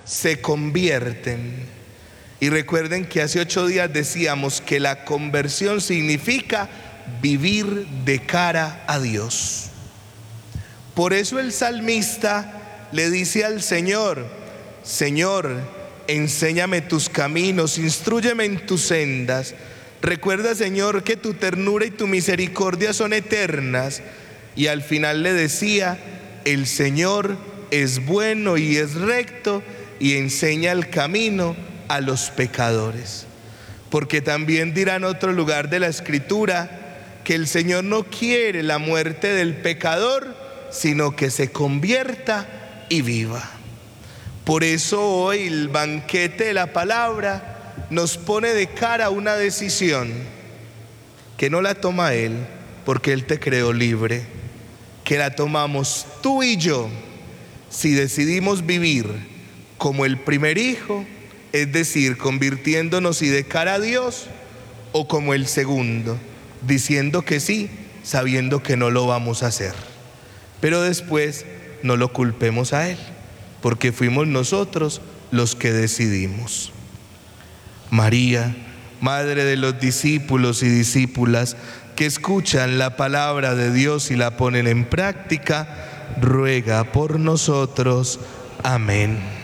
se convierten. Y recuerden que hace 8 días decíamos que la conversión significa vivir de cara a Dios. Por eso el salmista le dice al Señor: Señor, enséñame tus caminos, instrúyeme en tus sendas. Recuerda, Señor, que tu ternura y tu misericordia son eternas. Y al final le decía: el Señor es bueno y es recto y enseña el camino a los pecadores. Porque también dirá en otro lugar de la Escritura que el Señor no quiere la muerte del pecador, sino que se convierta y viva. Por eso hoy el banquete de la palabra nos pone de cara a una decisión que no la toma Él, porque Él te creó libre, que la tomamos tú y yo si decidimos vivir como el primer hijo, es decir, convirtiéndonos y de cara a Dios, o como el segundo, diciendo que sí, sabiendo que no lo vamos a hacer. Pero después no lo culpemos a Él, porque fuimos nosotros los que decidimos. María, madre de los discípulos y discípulas que escuchan la palabra de Dios y la ponen en práctica, ruega por nosotros. Amén.